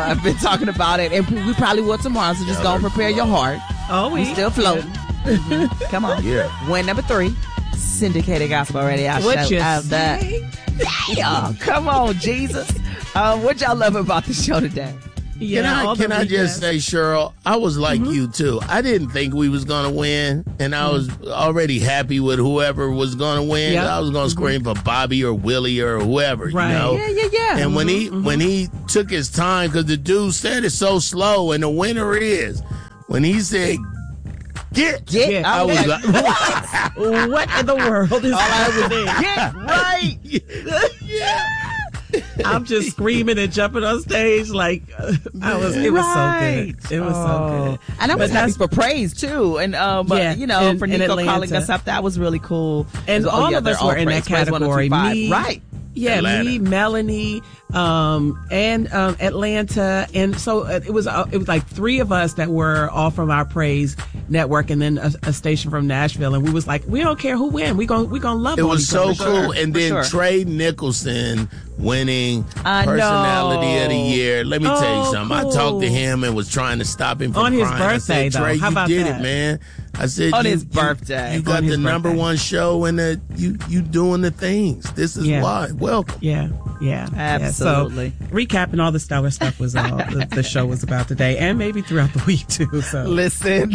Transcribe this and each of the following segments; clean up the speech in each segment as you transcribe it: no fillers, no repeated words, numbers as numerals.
I've been talking about it, and we probably will tomorrow. So just go and prepare your heart. Oh, we still floating. Yeah. Come on. Yeah. Win number 3, syndicated gospel radio What show. you How's that? Damn. Come on, Jesus. What y'all love about the show today? Yeah, can I just say, Cheryl, I was like you too. I didn't think we was going to win, and I was already happy with whoever was going to win. Yep. I was going to scream for Bobby or Willie or whoever, Right. you know? Yeah. And when he took his time, because the dude said it so slow, and the winner is, when he said, get, I was like, what in the world is happening? Get right. yeah. I'm just screaming and jumping on stage like it was so good. It was so good. And I was happy for praise too. And for Nico in calling us up, that was really cool. And all of us were in that category. Right. Yeah, Atlanta. me, Melanie, and Atlanta, and so it was like 3 of us that were all from our praise network, and then a station from Nashville, and we was like, we don't care who win, we gonna love. It was so cool, sure. and then Trey Nicholson winning Personality of the Year. Let me tell you something. Cool. I talked to him and was trying to stop him from on crying. his birthday. I said, Trey, though, how you about did that? it, man. I said, on his birthday. You got the number 1 show, and you doing the things. This is why. Welcome. Yeah, absolutely. So, recapping all the stellar stuff was all the show was about today, and maybe throughout the week too. So listen,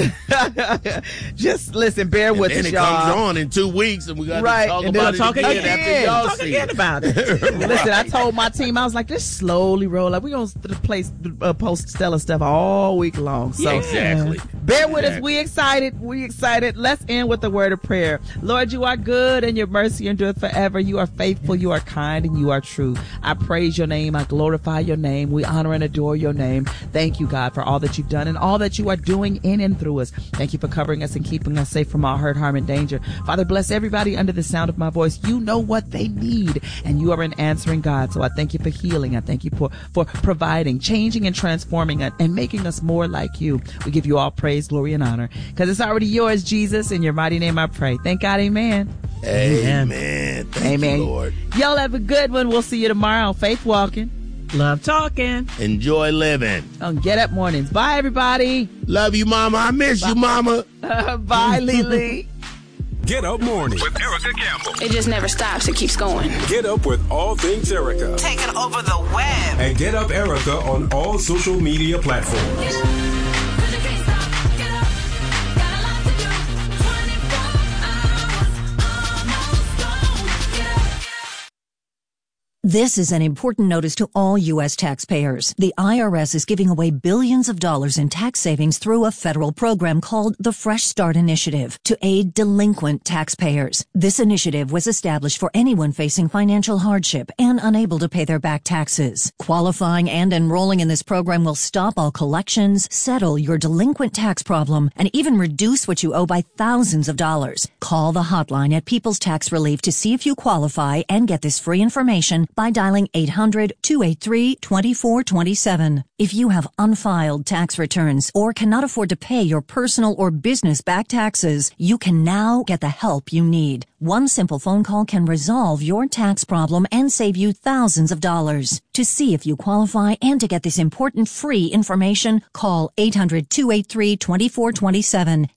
just listen. Bear with us, and it y'all. comes on in 2 weeks, and we got to talk and about talk it again after y'all talk see again it. about it. Listen, I told my team, I was like, just slowly roll up. We're going to post stellar stuff all week long. So Exactly. Bear with us. We excited. Let's end with a word of prayer. Lord, you are good, and your mercy endureth forever. You are faithful, you are kind, and you are true. I praise your name. I glorify your name. We honor and adore your name. Thank you, God, for all that you've done and all that you are doing in and through us. Thank you for covering us and keeping us safe from all hurt, harm, and danger. Father, bless everybody under the sound of my voice. You know what they need, and you are an answering God. So I thank you for healing. I thank you for providing, changing, and transforming and making us more like you. We give you all praise, glory, and honor, because it's already yours, Jesus. In your mighty name I pray. Thank God. Amen. Amen. Thank you, Lord. Y'all have a good one. We'll see you tomorrow. Faith walking. Love talking. Enjoy living. On Get Up Mornings. Bye, everybody. Love you, Mama. I miss you, Mama. Bye, Lily. Get Up Morning with Erica Campbell. It just never stops. It keeps going. Get up with all things Erica. Taking over the web. And Get Up Erica on all social media platforms. This is an important notice to all U.S. taxpayers. The IRS is giving away billions of dollars in tax savings through a federal program called the Fresh Start Initiative to aid delinquent taxpayers. This initiative was established for anyone facing financial hardship and unable to pay their back taxes. Qualifying and enrolling in this program will stop all collections, settle your delinquent tax problem, and even reduce what you owe by thousands of dollars. Call the hotline at People's Tax Relief to see if you qualify and get this free information by dialing 800-283-2427. If you have unfiled tax returns or cannot afford to pay your personal or business back taxes, you can now get the help you need. One simple phone call can resolve your tax problem and save you thousands of dollars. To see if you qualify and to get this important free information, call 800-283-2427.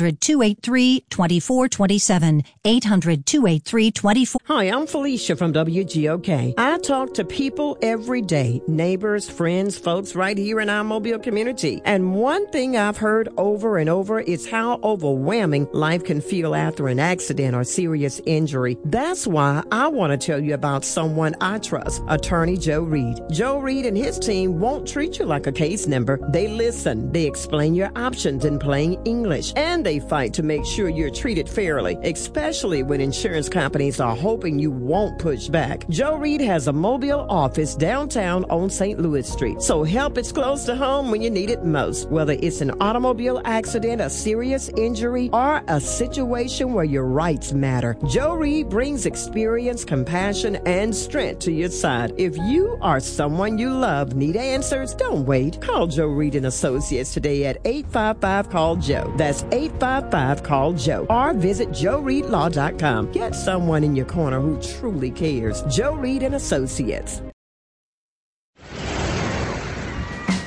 800-283-2427. 800-283-2427. Hi, I'm Felicia from WGOK. I talk to people every day, neighbors, friends, folks right here in our Mobile community. And one thing I've heard over and over is how overwhelming life can feel after an accident or serious injury. That's why I want to tell you about someone I trust, Attorney Joe Reed. Joe Reed and his team won't treat you like a case number. They listen, they explain your options in plain English, and they fight to make sure you're treated fairly, especially when insurance companies are hoping you won't push back. Joe Reed has a Mobile office downtown on St. Louis Street, so help is close to home when you need it most. Whether it's an automobile accident, a serious injury, or a situation where your rights matter, Joe Reed brings experience, compassion, and strength to your side. If you or someone you love need answers, don't wait. Call Joe Reed and Associates today at 855-CALL-JOE. That's 855-CALL-JOE. Or visit JoeReedLaw.com. Get someone in your corner who truly cares. Joe Reed and Associates.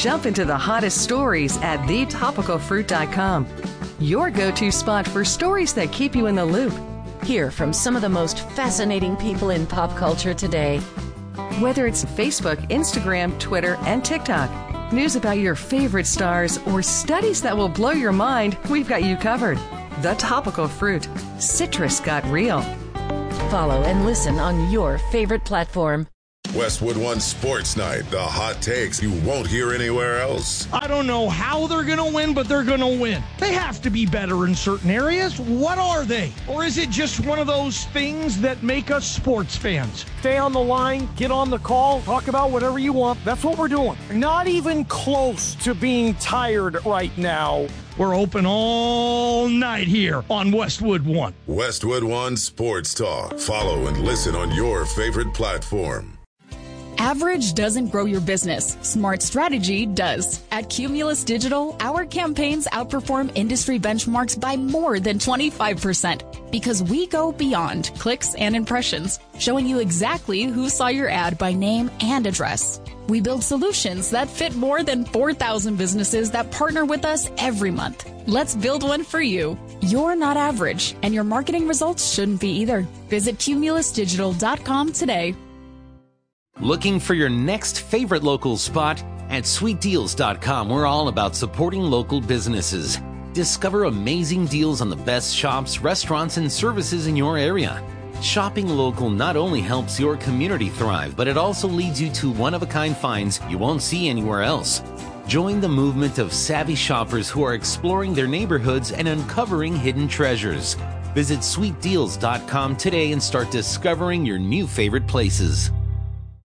Jump into the hottest stories at thetopicalfruit.com. Your go-to spot for stories that keep you in the loop. Hear from some of the most fascinating people in pop culture today. Whether it's Facebook, Instagram, Twitter, and TikTok, news about your favorite stars, or studies that will blow your mind, we've got you covered. The Topical Fruit. Citrus got real. Follow and listen on your favorite platform. Westwood One Sports Night, the hot takes you won't hear anywhere else. I don't know how they're going to win, but they're going to win. They have to be better in certain areas. What are they? Or is it just one of those things that make us sports fans? Stay on the line, get on the call, talk about whatever you want. That's what we're doing. Not even close to being tired right now. We're open all night here on Westwood One. Westwood One Sports Talk. Follow and listen on your favorite platform. Average doesn't grow your business. Smart strategy does. At Cumulus Digital, our campaigns outperform industry benchmarks by more than 25% because we go beyond clicks and impressions, showing you exactly who saw your ad by name and address. We build solutions that fit more than 4,000 businesses that partner with us every month. Let's build one for you. You're not average, and your marketing results shouldn't be either. Visit cumulusdigital.com today. Looking for your next favorite local spot? At sweetdeals.com, we're all about supporting local businesses. Discover amazing deals on the best shops, restaurants, and services in your area. Shopping local not only helps your community thrive, but it also leads you to one-of-a-kind finds you won't see anywhere else. Join the movement of savvy shoppers who are exploring their neighborhoods and uncovering hidden treasures. Visit sweetdeals.com today and start discovering your new favorite places.